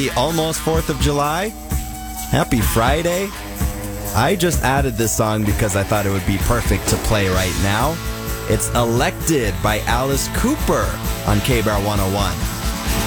Happy almost 4th of July. Happy Friday. I just added this song because I thought it would be perfect to play right now. It's Elected by Alice Cooper on KBAR 101.